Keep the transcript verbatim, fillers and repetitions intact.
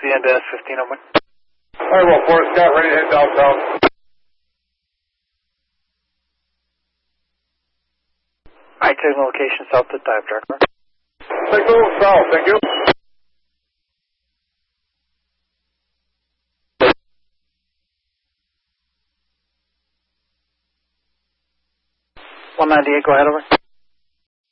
the end of S fifteen, over. Fireball four, Scott, ready to head downtown. Alright, taking location south to dive track. Signal south, thank you. one ninety-eight, go ahead, over.